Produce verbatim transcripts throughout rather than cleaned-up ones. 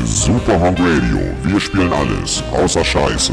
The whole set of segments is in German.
Superhand Radio. Wir spielen alles, außer Scheiße.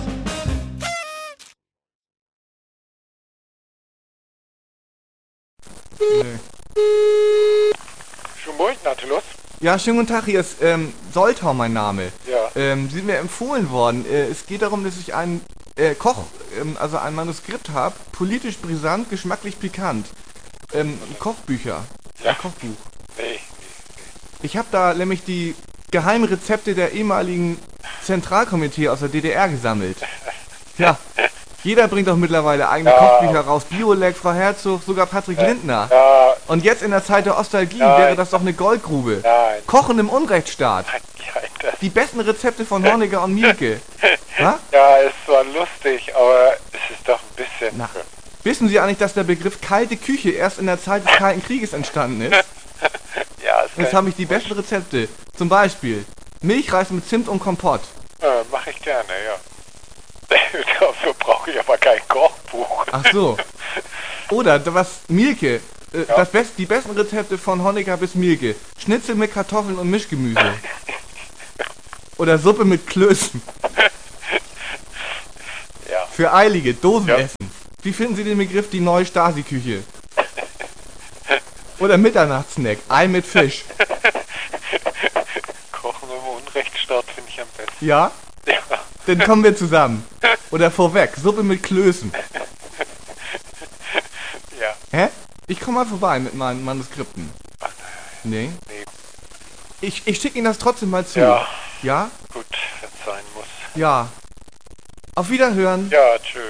Nee. Schönen Morgen, Nautilus. Ja, schönen guten Tag, hier ist ähm, Soltau mein Name. Ja. Ähm, Sie sind mir empfohlen worden. Äh, es geht darum, dass ich ein äh, Koch, ähm, also ein Manuskript habe, politisch brisant, geschmacklich pikant. Ähm, Kochbücher. Ja. Ein Kochbuch. Nee. Ich habe da nämlich die geheimen Rezepte der ehemaligen Zentralkomitee aus der D D R gesammelt. Ja. Jeder bringt doch mittlerweile eigene Ja. Kochbücher raus. Bioleg, Frau Herzog, sogar Patrick Lindner. Ja, Und jetzt in der Zeit der Nostalgie Nein. wäre das doch eine Goldgrube. nein. Kochen im Unrechtsstaat. Nein, ja, Die besten Rezepte von Honecker und Mielke. Ha? ja, es war lustig, aber es ist doch ein bisschen... Na, wissen Sie eigentlich, dass der Begriff kalte Küche erst in der Zeit des Kalten Krieges entstanden ist? Ja, es Jetzt habe ich die besten Rezepte. Zum Beispiel Milchreis mit Zimt und Kompott. Ja, mach ich gerne, ja. Dafür brauche ich aber kein Kochbuch. Ach so. Oder was Mielke. Äh, Ja. das Best, die besten Rezepte von Honecker bis Mielke. Schnitzel mit Kartoffeln und Mischgemüse. Oder Suppe mit Klößen. Ja. Für Eilige, Dosenessen. Ja. Wie finden Sie den Begriff die neue Stasi-Küche? Oder Mitternachtssnack, Ei mit Fisch. Kochen im Unrechtsstaat finde ich am besten. Ja? Ja. Dann kommen wir zusammen. Oder vorweg, Suppe mit Klößen. Ja. Hä? Ich komme mal vorbei mit meinen Manuskripten. Ach, Nee? nee. Ich, ich schicke Ihnen das trotzdem mal zu. Ja. Ja? Gut, wenn es sein muss. Ja. Auf Wiederhören. Ja, tschüss.